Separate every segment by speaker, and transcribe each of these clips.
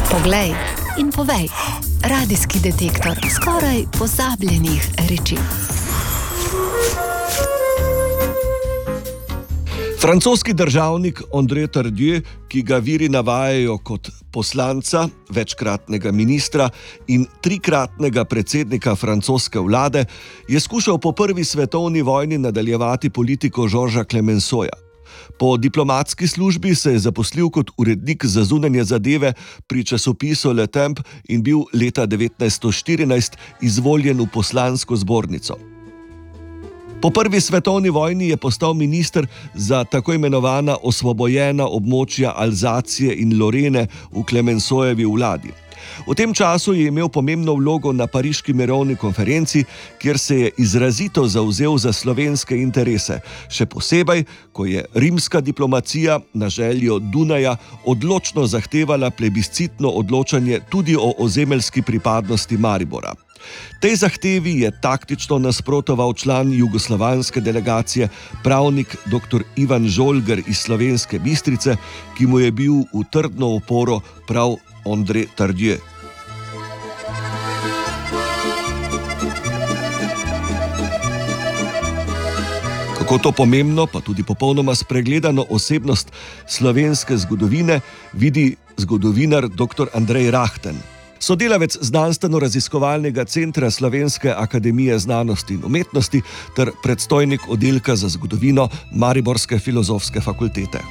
Speaker 1: Poglej in povej. Radijski detektor skoraj pozabljenih reči.
Speaker 2: Francoski državnik André Tardieu, ki ga viri navajajo kot poslanca, večkratnega ministra in trikratnega predsednika francoske vlade, je skušal po prvi svetovni vojni nadaljevati politiko Georgesa Clemenceauja. Po diplomatski službi se je zaposlil kot urednik za zunanje zadeve pri časopisu Le Temps in bil leta 1914 izvoljen v poslansko zbornico. Po prvi svetovni vojni je postal minister za tako imenovana osvobojena območja Alzacije in Lorene v Clemenceujevi vladi. V tem času je imel pomembno vlogo na pariški mirovni konferenci, kjer se je izrazito zavzel za slovenske interese, še posebej, ko je rimska diplomacija na željo Dunaja odločno zahtevala plebiscitno odločanje tudi o ozemeljski pripadnosti Maribora. Tej zahtevi je taktično nasprotoval član jugoslovanske delegacije, pravnik dr. Ivan Žolger iz Slovenske Bistrice, ki mu je bil v trdno oporo prav André Tardieu. Kako to pomembno, pa tudi popolnoma spregledano osebnost slovenske zgodovine vidi zgodovinar dr. Andrej Rahten. Sodelavec Znanstveno-raziskovalnega centra Slovenske akademije znanosti in umetnosti ter predstojnik oddelka za zgodovino Mariborske filozofske fakultete.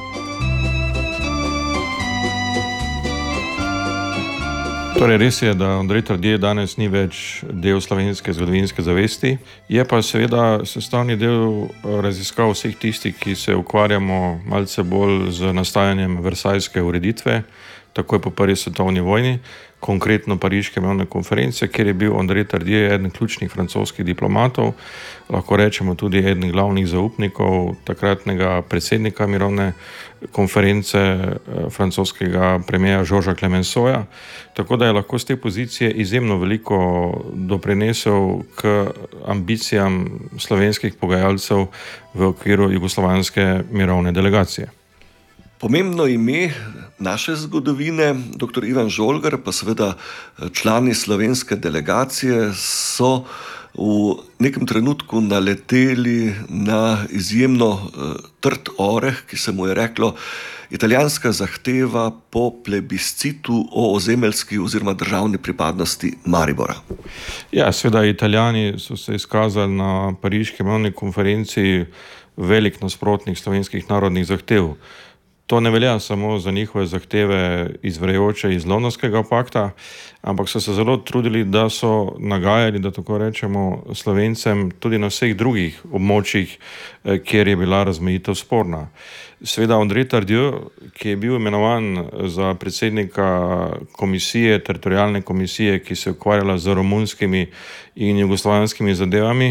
Speaker 3: Torej, res je, da André Tardieu danes ni več del slovenske zgodovinske zavesti, je pa seveda sestavni del raziskav vseh tistih, ki se ukvarjamo malce bolj z nastajanjem versajske ureditve, takoj po prvi svetovni vojni, konkretno pariške mirovne konference, kjer je bil André Tardieu eden ključnih francoskih diplomatov, lahko rečemo tudi eden glavnih zaupnikov takratnega predsednika mirovne konference, francoskega premiera Georgesa Clemenceuja, tako da je lahko z te pozicije izjemno veliko doprinesel k ambicijam slovenskih pogajalcev v okviru jugoslovanske mirovne delegacije.
Speaker 2: Pomembno ime naše zgodovine, dr. Ivan Žolger, pa seveda člani slovenske delegacije, so v nekem trenutku naleteli na izjemno trd oreh, ki se mu je reklo italijanska zahteva po plebiscitu o ozemeljski oziroma državni pripadnosti Maribora.
Speaker 3: Ja, seveda Italijani so se izkazali na pariški mirovni konferenci velik nasprotnik slovenskih narodnih zahtev. To ne velja samo za njihove zahteve izvirajoče iz Londonskega pakta, ampak so se zelo trudili, da so nagajali, da tako rečemo, Slovencem tudi na vseh drugih območjih, kjer je bila razmejitev sporna. Seveda André Tardieu, ki je bil imenovan za predsednika komisije, teritorialne komisije, ki se je ukvarjala z romunskimi in jugoslovanskimi zadevami,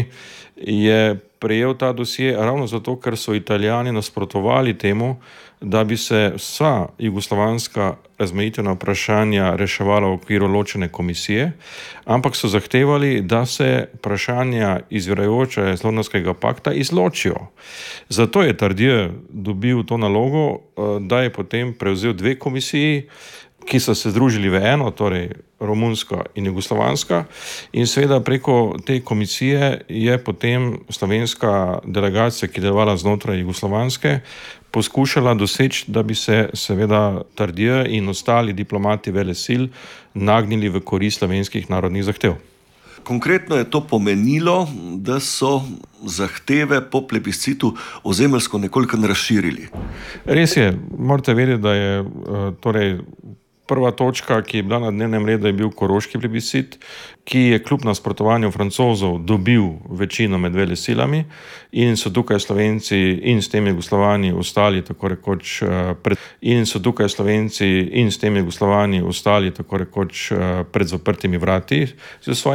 Speaker 3: je prejel ta dosje ravno zato, ker so Italijani nasprotovali temu, da bi se vsa jugoslovanska razmejitvena vprašanja reševala v okviru ločene komisije, ampak so zahtevali, da se vprašanja izvirajoče iz Londonskega pakta izločijo. Zato je Tardieu dobil to nalogo, da je potem prevzel dve komisiji, ki so se združili v eno, torej romunska in jugoslovanska, in seveda preko te komisije je potem slovenska delegacija, ki je delovala znotraj jugoslovanske, poskušala doseči, da bi se seveda Tardieu in ostali diplomati velesil nagnili v korist slovenskih narodnih zahtev.
Speaker 2: Konkretno je to pomenilo, da so zahteve po plebiscitu ozemeljsko nekoliko razširili.
Speaker 3: Res je, morate vedeti, da je torej prva točka, ki je bila na dnevnem redu, je bil koroški plebiscit, ki je kljub nasprotovanju Francozov dobil večino med velesilami in so tukaj Slovenci in s tem Jugoslovani ostali tako rekoč pred zaprtimi vrati.